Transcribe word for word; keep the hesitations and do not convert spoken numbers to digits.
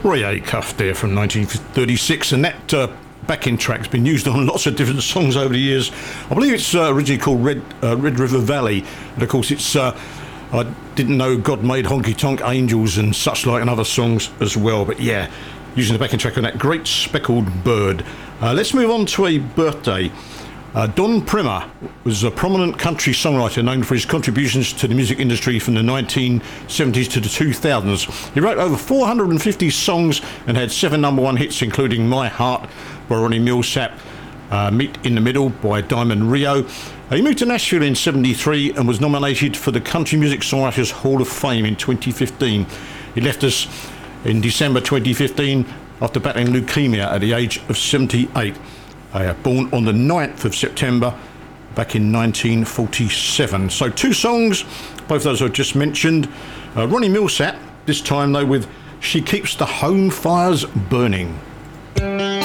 Roy Acuff there from nineteen thirty-six, and that uh, backing track's been used on lots of different songs over the years. I believe it's uh, originally called Red uh, Red River Valley, and of course it's uh, I didn't know God made honky tonk angels and such like, and other songs as well. But yeah, using the backing track on that Great Speckled Bird. Uh, let's move on to a birthday. Uh, Don Primer was a prominent country songwriter known for his contributions to the music industry from the nineteen seventies to the two thousands. He wrote over four hundred fifty songs and had seven number one hits, including My Heart by Ronnie Milsap, uh, Meet in the Middle by Diamond Rio. Uh, he moved to Nashville in seventy-three and was nominated for the Country Music Songwriters Hall of Fame in twenty fifteen. He left us in December twenty fifteen after battling leukemia at the age of seventy-eight. Uh, born on the ninth of September back in nineteen forty-seven. So two songs, both those I've just mentioned. Uh, Ronnie Milsap, this time though with She Keeps the Home Fires Burning.